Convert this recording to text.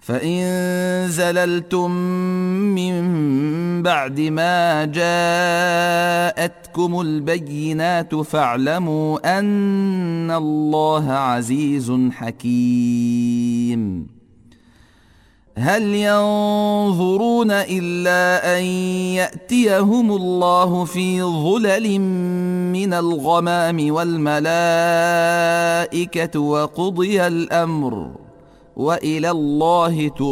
فإن زللتم من بعد ما جاءتكم البينات فاعلموا أن الله عزيز حكيم. هل ينظرون إلا أن يأتيهم الله في ظلل من الغمام والملائكة وقضي الأمر وإلى الله ترجع